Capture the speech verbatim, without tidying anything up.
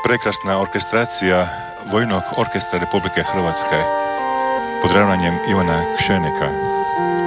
prekrasna orkestracija Vojnog orkestra Republike Hrvatske pod ravnanjem Ivana Kšenika.